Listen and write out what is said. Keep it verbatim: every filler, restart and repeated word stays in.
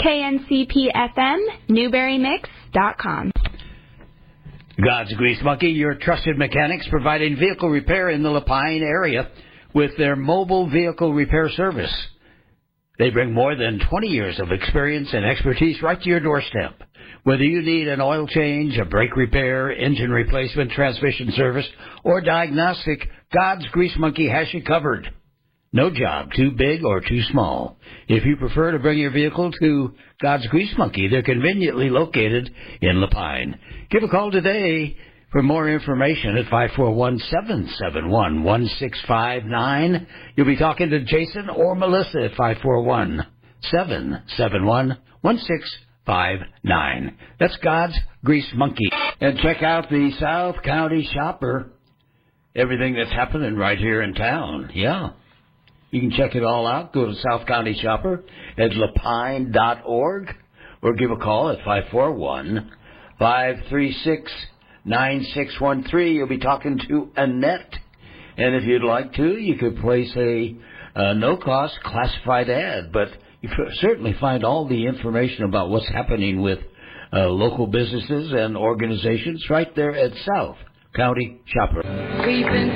K N C P F M, Newberry Mix dot com. God's Grease Monkey, your trusted mechanics providing vehicle repair in the Lapine area with their mobile vehicle repair service. They bring more than twenty years of experience and expertise right to your doorstep. Whether you need an oil change, a brake repair, engine replacement, transmission service, or diagnostic, God's Grease Monkey has you covered. No job too big or too small. If you prefer to bring your vehicle to God's Grease Monkey, they're conveniently located in Lapine. Give a call today for more information at five four one, seven seven one, one six five nine. You'll be talking to Jason or Melissa at five four one, seven seven one, one six five nine. That's God's Grease Monkey. And check out the South County Shopper. Everything that's happening right here in town. Yeah. You can check it all out. Go to South County Shopper at lapine dot org or give a call at five four one, five three six, nine six one three. You'll be talking to Annette. And if you'd like to, you could place a, a no-cost classified ad. But you can certainly find all the information about what's happening with uh, local businesses and organizations right there at South County Shopper. We've been